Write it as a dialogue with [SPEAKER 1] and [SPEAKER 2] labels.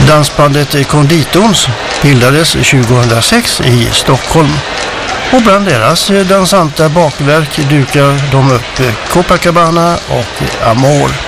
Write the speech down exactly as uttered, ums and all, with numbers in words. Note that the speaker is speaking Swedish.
[SPEAKER 1] Dansbandet Konditorns bildades tjugohundrasex i Stockholm. Och bland deras dansanta bakverk dukar de upp Copacabana och Amor.